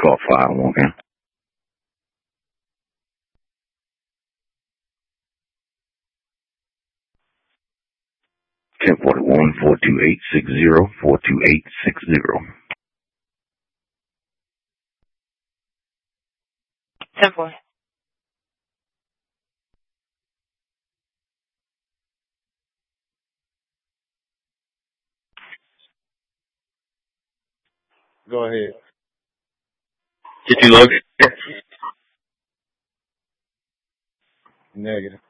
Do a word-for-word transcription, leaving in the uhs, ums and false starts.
call five one again. ten forty-one, four two eight, six zero, four two eight, six zero. ten four. Go ahead. Did you log it? Negative.